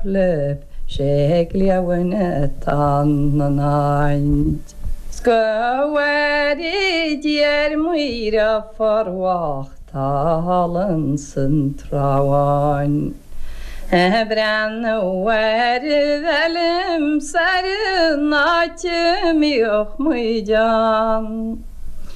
löp Segleawen tannaint. Skawari dier muira forwacht halen trawan. Brenne wer velem saren atje mioch muijan.